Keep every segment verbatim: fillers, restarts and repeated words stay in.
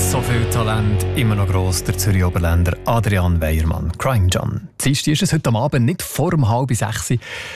So viel Talent, immer noch gross, der Zürich Oberländer Adrian Weiermann, Crying John. Dienstag ist es heute am Abend, nicht vor um halb sechs.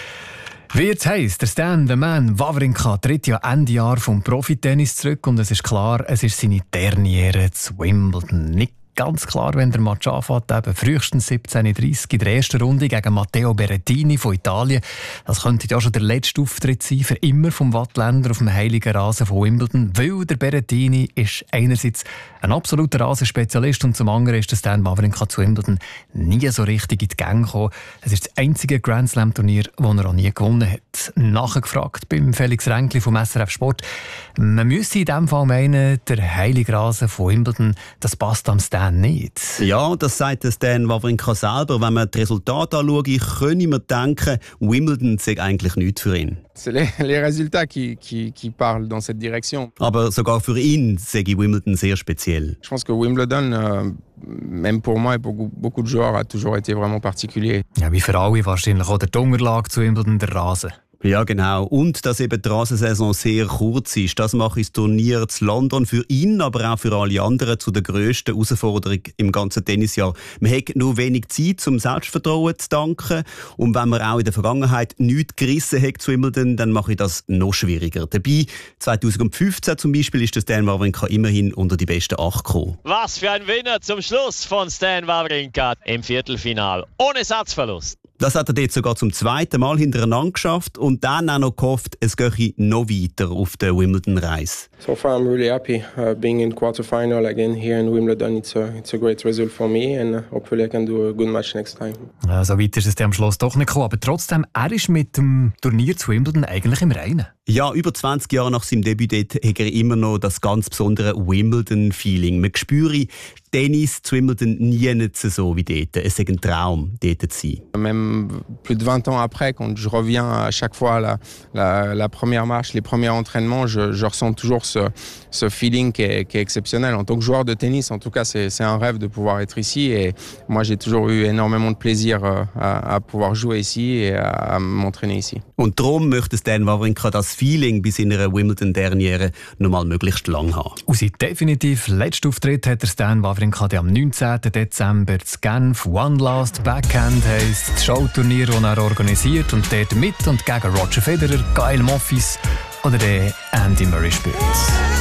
Wie es heisst, der Stan, der Man, Wawrinka, tritt ja Ende Jahr vom Profitennis zurück und es ist klar, es ist seine Derniere zu Wimbledon. Nicht ganz klar, wenn der Match anfängt, eben frühestens siebzehn Uhr dreißig in der ersten Runde gegen Matteo Berrettini von Italien. Das könnte ja schon der letzte Auftritt sein für immer vom Wattländer auf dem heiligen Rasen von Wimbledon, weil der Berrettini ist einerseits ein absoluter Rasenspezialist und zum anderen ist der Stan Wawrinka zu Wimbledon nie so richtig in die Gänge gekommen. Es ist das einzige Grand Slam Turnier, das er auch nie gewonnen hat. Nachgefragt beim Felix Ränkli vom S R F Sport. Man müsse in diesem Fall meinen, der heilige Rasen von Wimbledon, das passt am Stan nicht. Ja, das sagt der Stan Wawrinka selber. Wenn man die Resultate anschaut, könnte man denken, Wimbledon sei eigentlich nichts für ihn. C'est les, les résultats qui, qui, qui parlent dans cette direction. Aber sogar für ihn sei Wimbledon sehr speziell. Je pense que Wimbledon, euh, même pour moi et pour beaucoup de joueurs, a toujours été vraiment particulier. Ja, wie für alle wahrscheinlich auch der Unterlage zu Wimbledon, der Rasen. Ja, genau. Und dass eben die Rasensaison sehr kurz ist. Das macht das Turnier zu London für ihn, aber auch für alle anderen zu der grössten Herausforderung im ganzen Tennisjahr. Man hat nur wenig Zeit, um Selbstvertrauen zu danken. Und wenn man auch in der Vergangenheit nichts gerissen hat zu Wimbledon, dann mache ich das noch schwieriger. Dabei, zwanzig fünfzehn zum Beispiel, ist der Stan Wawrinka immerhin unter die besten acht gekommen. Was für ein Winner zum Schluss von Stan Wawrinka im Viertelfinal. Ohne Satzverlust. Das hat er dort sogar zum zweiten Mal hintereinander geschafft und dann auch noch gehofft, es gehe noch weiter auf der Wimbledon-Reise. So far I'm really happy uh, being in quarterfinal again here in Wimbledon. It's a, it's a great result for me and uh, hopefully I can do a good match next time. Ja, so weit ist es am Schluss doch nicht gekommen, aber trotzdem, er ist mit dem Turnier zu Wimbledon eigentlich im Reinen. Ja, über zwanzig Jahre nach seinem Debüt dort hat er immer noch das ganz besondere Wimbledon-Feeling. Man spüre Tennis zu Wimbledon nie nicht so wie dort. Es ist ein Traum, dort zu sein. Même plus de vingt ans après, quand je reviens à chaque fois la, la, la première marche, les premiers entraînements, je, je ressens toujours ce, ce feeling qui est, qui est exceptionnel. En tant que joueur de tennis, en tout cas, c'est, c'est un rêve de pouvoir être ici. Et moi, j'ai toujours eu énormément de plaisir à, à pouvoir jouer ici et à, à m'entraîner ici. Und darum möchte Stan Wawrinka das Feeling bei seiner Wimbledon-Derniere noch mal möglichst lang haben. Und sein definitiv letzter Auftritt hat der Stan Wawrinka am neunzehnten Dezember zu Genf. One Last Backhand heisst das Showturnier, das er organisiert und dort mit und gegen Roger Federer, Gael Monfils oder Andy Murray spielt.